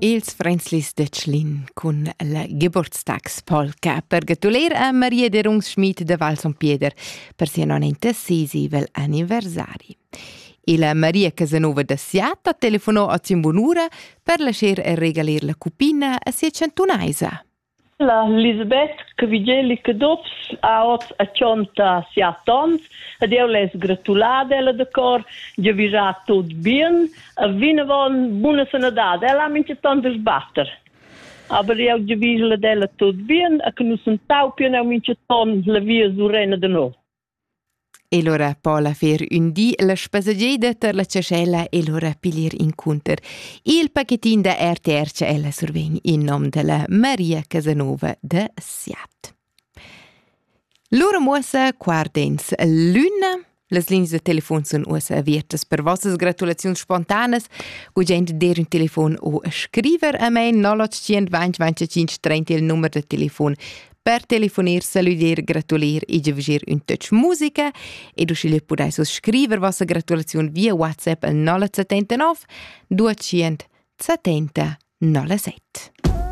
ils Frenzlis de Tschlin con la Geburtstagspolka per gratuler a Maria de Rungsschmidt de Val Son Pieder per sia nonenta sesivel anniversari. E la Maria Casanova de Siat ha telefonò a Zimbonura per lasciar e regalir la cupina a sia centunaisa. La Lisbeth che vigeli che dops a ot a cionta siatons ed eu les gratulade ella de cor giavisà tot bien a vinavon buona sanadade ella mince ton de sbatter aber eu giavisla della tot bien a che nu sentau più eu mince ton la via surena de no. E lora Paula fer un di la spasageda ter la ciascella e lora piglier in cunter. Il pacchettin da RTR ella survegn in nom della Maria Casanova de Siat. Lora muossa quardens l'una. Las linias de telefon sun ussa aviertas per vossas gratulazions spontanas. Gugent der un telefon o scriver a me 0800 25 30 il numero de telefon per telefonir, saludier, gratulier e giavisir un touch musica ed uscire podais scriver vostra gratulazione via WhatsApp al 0979 270 07.